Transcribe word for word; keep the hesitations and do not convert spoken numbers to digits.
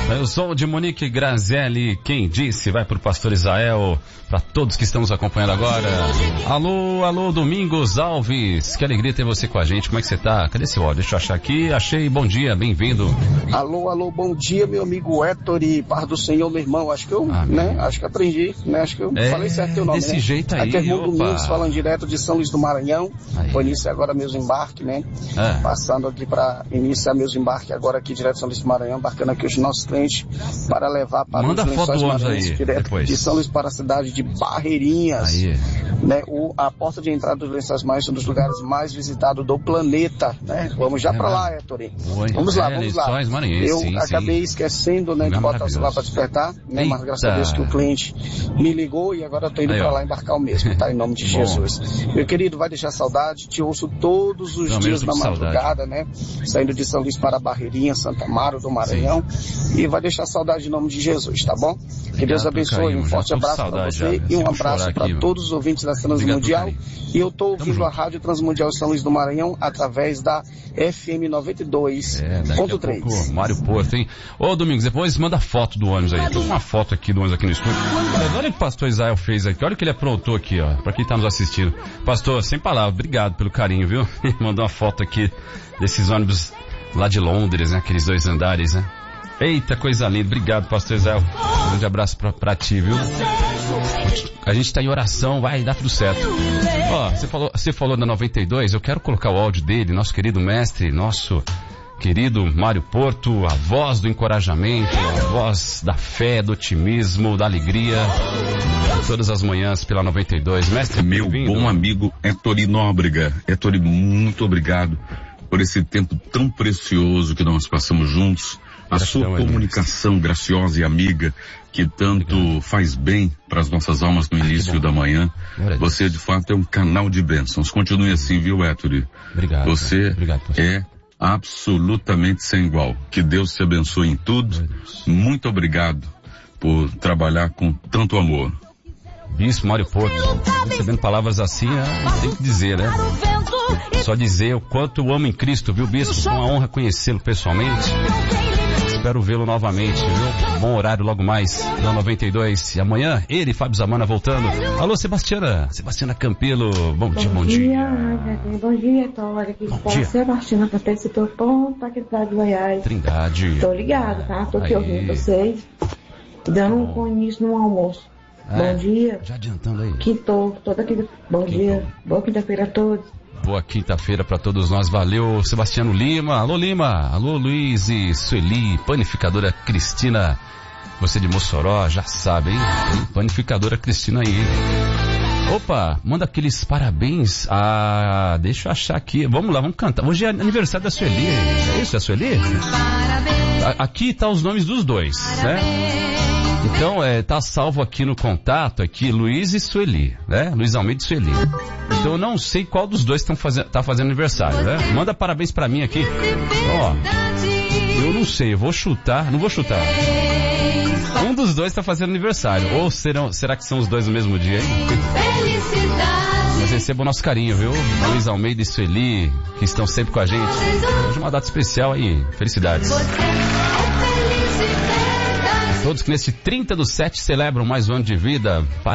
Eu sou de Monique Grazelli, quem disse, vai pro Pastor Israel, para todos que estão nos acompanhando agora. Alô, alô, Domingos Alves, que alegria ter você com a gente, como é que você tá? Cadê seu áudio? Deixa eu achar aqui, achei, bom dia, bem-vindo. Alô, alô, bom dia, meu amigo Héctor e Paz do Senhor, meu irmão, acho que eu, Amém. né, acho que aprendi, né, acho que eu é, falei certo teu nome, desse né? jeito aí, Aqui é irmão opa. Domingos, falando direto de São Luís do Maranhão, aí. Vou iniciar agora meus embarques, né, é. passando aqui para iniciar meus embarques agora aqui direto de São Luís do Maranhão, embarcando aqui os nossos clientes para levar para Manda os Lençóis Maranhenses, aí, direto depois. de São Luís para a cidade de Barreirinhas, aí. né, o, a porta de entrada dos Lençóis Maranhenses é um dos lugares mais visitados do planeta, né, vamos já é, para lá, Héctor. Vamos lá, vamos lá. Eu sim, acabei sim. esquecendo, né, de botar o celular para despertar, né, mas graças a Deus que o cliente me ligou e agora eu tô indo para lá embarcar o mesmo, tá, em nome de Jesus. Meu querido, vai deixar saudade, te ouço todos os Não, dias na madrugada, saudade. né, saindo de São Luís para Barreirinha, Santa Amaro do Maranhão, sim. e vai deixar saudade em nome de Jesus, tá bom? Que Deus abençoe, um forte abraço para você já, e um abraço para todos os ouvintes da Transmundial. E eu tô ouvindo a Rádio Transmundial São Luís do Maranhão através da F M noventa e dois ponto três. É, Mário Porto, hein? Ô, Domingos, depois manda foto do ônibus aí. Tem uma foto aqui do ônibus aqui no estúdio. Olha o que o pastor Israel fez aqui. Olha o que ele aprontou aqui, ó. Pra quem tá nos assistindo. Pastor, sem palavras, obrigado pelo carinho, viu? Mandou uma foto aqui desses ônibus lá de Londres, né? Aqueles dois andares, né? Eita, coisa linda. Obrigado, pastor Israel. Um grande abraço pra, pra ti, viu? A gente tá em oração, vai dar tudo certo. Ó, você falou, você falou da noventa e dois, eu quero colocar o áudio dele, nosso querido mestre, nosso querido Mário Porto, a voz do encorajamento, a voz da fé, do otimismo, da alegria, todas as manhãs pela noventa e dois. Mestre, meu bom amigo Héctor Nóbrega. Héctor, muito obrigado por esse tempo tão precioso que nós passamos juntos. A sua comunicação graciosa e amiga, que tanto Obrigado. faz bem para as nossas almas no início ah, da manhã. Você, de fato, é um canal de bênçãos. Continue assim, viu, Héctor? Obrigado. Você Obrigado, é absolutamente sem igual. Que Deus te abençoe em tudo. Muito obrigado por trabalhar com tanto amor. Bispo Mário Porto, recebendo palavras assim, não tem que dizer, né? Só dizer o quanto eu amo em Cristo, viu, Bispo? Foi uma honra conhecê-lo pessoalmente. Espero vê-lo novamente, viu? Bom horário logo mais, na noventa e dois. E amanhã, ele, Fábio Zamana, voltando. Alô, Sebastiana. Sebastiana Campelo. Bom, bom dia, bom dia. dia. Bom dia, Tória. Aqui está Sebastiana Campelo, setor ponto, aqui da de Goiás. Trindade. Tô ligado, tá? Tô aqui ouvindo vocês. Dando um início no almoço. É, bom dia. Já adiantando aí. Quintou, toda aqui. Bom Quintou. dia. Boa quinta-feira a todos. Boa quinta-feira para todos nós, valeu, Sebastiano Lima, alô Lima, alô Luiz e Sueli, panificadora Cristina, você de Mossoró, já sabe, hein? Panificadora Cristina aí, hein? Opa, manda aqueles parabéns, ah, deixa eu achar aqui, vamos lá, vamos cantar, hoje é aniversário da Sueli, é isso, é a Sueli? Aqui tá os nomes dos dois, né? Então, é, tá salvo aqui no contato, aqui, Luiz e Sueli, né? Luiz Almeida e Sueli. Então eu não sei qual dos dois estão fazendo, tá fazendo aniversário, né? Manda parabéns pra mim aqui. Ó, eu não sei, eu vou chutar, não vou chutar. Um dos dois tá fazendo aniversário. Ou serão, será que são os dois no mesmo dia, hein? Mas receba o nosso carinho, viu? Luiz Almeida e Sueli, que estão sempre com a gente. Hoje é uma data especial aí. Felicidades. Todos que nesse trinta do sete celebram mais um ano de vida.